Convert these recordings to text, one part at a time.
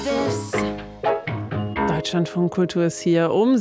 Deutschlandfunk Kultur ist hier um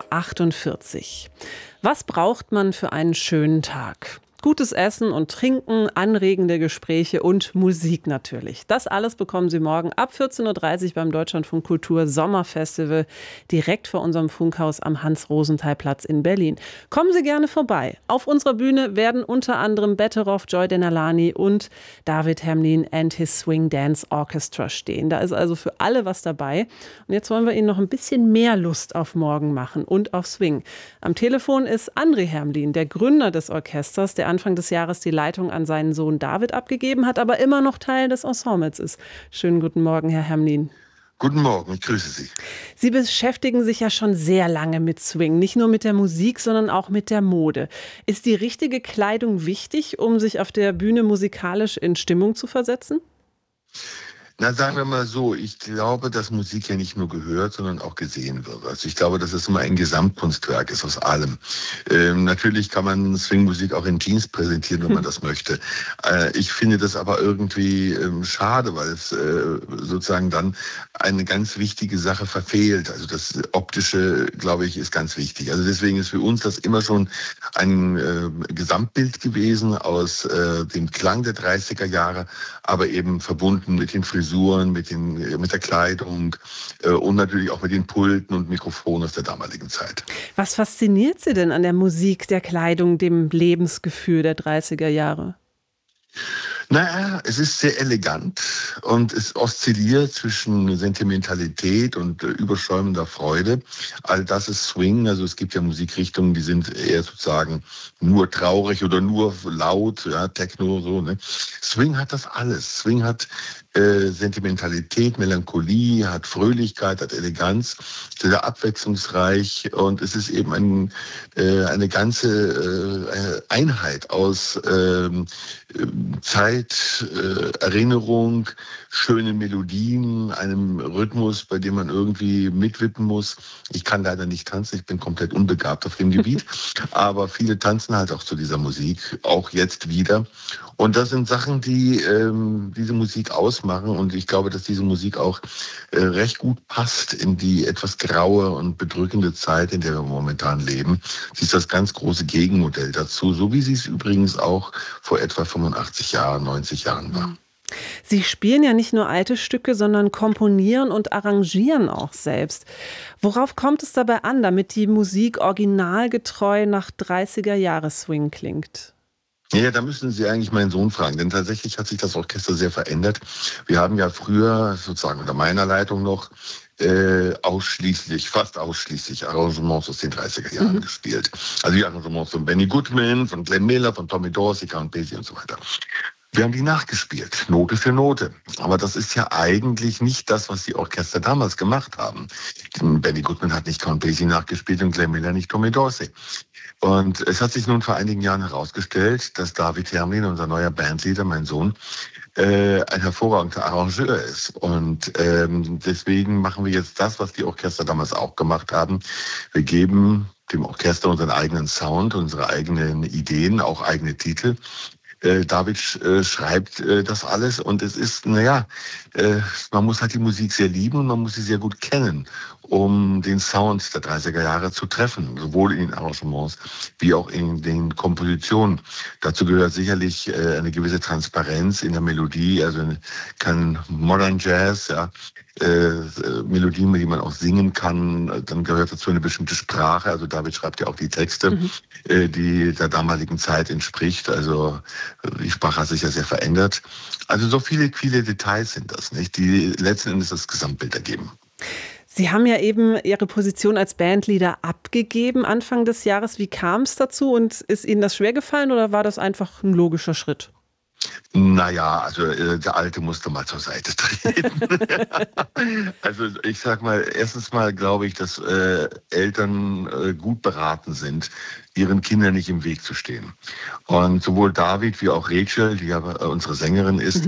7:48 Uhr. Was braucht man für einen schönen Tag? Gutes Essen und Trinken, anregende Gespräche und Musik natürlich. Das alles bekommen Sie morgen ab 14:30 Uhr beim Deutschlandfunk Kultur Sommerfestival direkt vor unserem Funkhaus am Hans-Rosenthal-Platz in Berlin. Kommen Sie gerne vorbei. Auf unserer Bühne werden unter anderem Betteroff, Joy Denalani und David Hermlin and his Swing Dance Orchestra stehen. Da ist also für alle was dabei. Und jetzt wollen wir Ihnen noch ein bisschen mehr Lust auf morgen machen und auf Swing. Am Telefon ist André Hermlin, der Gründer des Orchesters, der Anfang des Jahres die Leitung an seinen Sohn David abgegeben hat, aber immer noch Teil des Ensembles ist. Schönen guten Morgen, Herr Hermlin. Guten Morgen, ich grüße Sie. Sie beschäftigen sich ja schon sehr lange mit Swing, nicht nur mit der Musik, sondern auch mit der Mode. Ist die richtige Kleidung wichtig, um sich auf der Bühne musikalisch in Stimmung zu versetzen? Na, sagen wir mal so, ich glaube, dass Musik ja nicht nur gehört, sondern auch gesehen wird. Also ich glaube, dass es immer ein Gesamtkunstwerk ist aus allem. Natürlich kann man Swingmusik auch in Jeans präsentieren, wenn man das möchte. Ich finde das aber irgendwie schade, weil es sozusagen dann eine ganz wichtige Sache verfehlt. Also das Optische, glaube ich, ist ganz wichtig. Also deswegen ist für uns das immer schon ein Gesamtbild gewesen aus dem Klang der 30er Jahre, aber eben verbunden mit den Frisuren, mit der Kleidung und natürlich auch mit den Pulten und Mikrofonen aus der damaligen Zeit. Was fasziniert Sie denn an der Musik, der Kleidung, dem Lebensgefühl der 30er Jahre? Naja, es ist sehr elegant und es oszilliert zwischen Sentimentalität und überschäumender Freude. All das ist Swing, also es gibt ja Musikrichtungen, die sind eher sozusagen nur traurig oder nur laut, ja, Techno, so, ne? Swing hat das alles. Swing hat Sentimentalität, Melancholie, hat Fröhlichkeit, hat Eleganz, sehr abwechslungsreich und es ist eben eine ganze Einheit aus Zeit, Erinnerung, schönen Melodien, einem Rhythmus, bei dem man irgendwie mitwippen muss. Ich kann leider nicht tanzen, ich bin komplett unbegabt auf dem Gebiet, aber viele tanzen halt auch zu dieser Musik, auch jetzt wieder. Und das sind Sachen, die diese Musik ausmachen und ich glaube, dass diese Musik auch recht gut passt in die etwas graue und bedrückende Zeit, in der wir momentan leben. Sie ist das ganz große Gegenmodell dazu, so wie sie es übrigens auch vor etwa 85 Jahren, 90 Jahren war. Sie spielen ja nicht nur alte Stücke, sondern komponieren und arrangieren auch selbst. Worauf kommt es dabei an, damit die Musik originalgetreu nach 30er-Jahre-Swing klingt? Ja, da müssen Sie eigentlich meinen Sohn fragen, denn tatsächlich hat sich das Orchester sehr verändert. Wir haben ja früher, sozusagen unter meiner Leitung noch, fast ausschließlich Arrangements aus den 30er Jahren gespielt. Also die Arrangements von Benny Goodman, von Glenn Miller, von Tommy Dorsey, Count Basie und so weiter. Wir haben die nachgespielt, Note für Note. Aber das ist ja eigentlich nicht das, was die Orchester damals gemacht haben. Benny Goodman hat nicht Count Basie nachgespielt und Glenn Miller nicht Tommy Dorsey. Und es hat sich nun vor einigen Jahren herausgestellt, dass David Hermlin, unser neuer Bandleader, mein Sohn, ein hervorragender Arrangeur ist. Und deswegen machen wir jetzt das, was die Orchester damals auch gemacht haben. Wir geben dem Orchester unseren eigenen Sound, unsere eigenen Ideen, auch eigene Titel. David schreibt das alles und es ist, man muss halt die Musik sehr lieben und man muss sie sehr gut kennen, um den Sound der 30er Jahre zu treffen, sowohl in den Arrangements wie auch in den Kompositionen. Dazu gehört sicherlich eine gewisse Transparenz in der Melodie, also kann Modern Jazz, ja, Melodien, die man auch singen kann, dann gehört dazu eine bestimmte Sprache. Also David schreibt ja auch die Texte, die der damaligen Zeit entspricht. Also die Sprache hat sich ja sehr verändert. Also so viele Details sind das, nicht, die letzten Endes das Gesamtbild ergeben. Sie haben ja eben Ihre Position als Bandleader abgegeben Anfang des Jahres. Wie kam es dazu und ist Ihnen das schwergefallen oder war das einfach ein logischer Schritt? Naja, also der Alte musste mal zur Seite treten. Also ich sag mal, erstens mal glaube ich, dass Eltern gut beraten sind, ihren Kindern nicht im Weg zu stehen. Und sowohl David wie auch Rachel, die ja unsere Sängerin ist,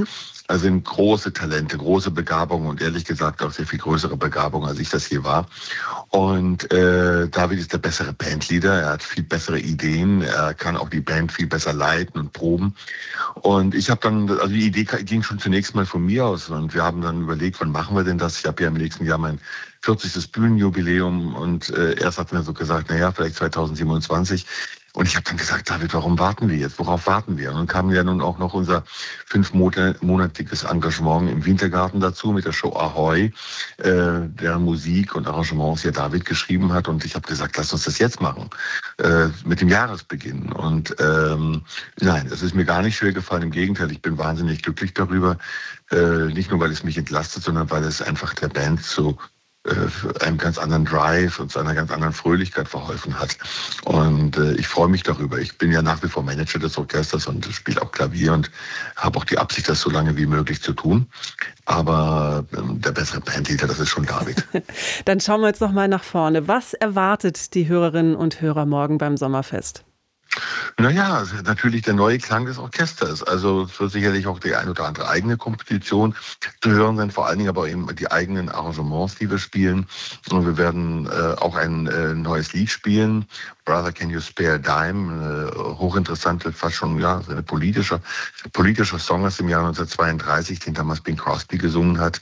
Also sind große Talente, große Begabung und ehrlich gesagt auch sehr viel größere Begabung, als ich das je war. Und David ist der bessere Bandleader, er hat viel bessere Ideen, er kann auch die Band viel besser leiten und proben. Und ich habe dann, also die Idee ging schon zunächst mal von mir aus und wir haben dann überlegt, wann machen wir denn das? Ich habe ja im nächsten Jahr mein 40. Bühnenjubiläum und erst hat mir so gesagt, naja, vielleicht 2027. Und ich habe dann gesagt, David, warum warten wir jetzt? Worauf warten wir? Und dann kam ja nun auch noch unser 5-monatiges Engagement im Wintergarten dazu mit der Show Ahoy, deren Musik und Arrangements ja David geschrieben hat. Und ich habe gesagt, lass uns das jetzt machen, mit dem Jahresbeginn. Und nein, es ist mir gar nicht schwer gefallen. Im Gegenteil, ich bin wahnsinnig glücklich darüber. Nicht nur, weil es mich entlastet, sondern weil es einfach der Band zu einem ganz anderen Drive und zu einer ganz anderen Fröhlichkeit verholfen hat. Und ich freue mich darüber. Ich bin ja nach wie vor Manager des Orchesters und spiele auch Klavier und habe auch die Absicht, das so lange wie möglich zu tun. Aber der bessere Bandleader, das ist schon David. Dann schauen wir jetzt noch mal nach vorne. Was erwartet die Hörerinnen und Hörer morgen beim Sommerfest? Naja, natürlich der neue Klang des Orchesters. Also es wird sicherlich auch die ein oder andere eigene Komposition zu hören sein, vor allen Dingen aber eben die eigenen Arrangements, die wir spielen. Und wir werden auch ein neues Lied spielen, Brother Can You Spare a Dime, hochinteressante, fast schon ja, ein politischer Song aus dem Jahr 1932, den damals Bing Crosby gesungen hat.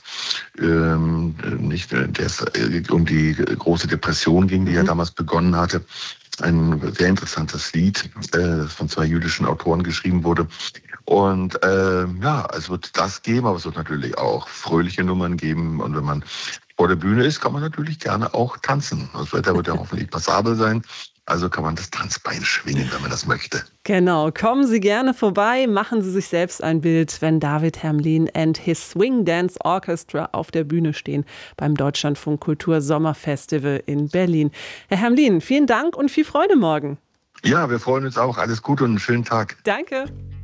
Nicht, der es um die große Depression ging, die er damals begonnen hatte. Ein sehr interessantes Lied, das von 2 jüdischen Autoren geschrieben wurde. Und ja, es wird das geben, aber es wird natürlich auch fröhliche Nummern geben. Und wenn man vor der Bühne ist, kann man natürlich gerne auch tanzen. Das Wetter wird ja hoffentlich passabel sein. Also kann man das Tanzbein schwingen, wenn man das möchte. Genau, kommen Sie gerne vorbei, machen Sie sich selbst ein Bild, wenn David Hermlin and his Swing Dance Orchestra auf der Bühne stehen beim Deutschlandfunk Kultur Sommerfestival in Berlin. Herr Hermlin, vielen Dank und viel Freude morgen. Ja, wir freuen uns auch. Alles Gute und einen schönen Tag. Danke.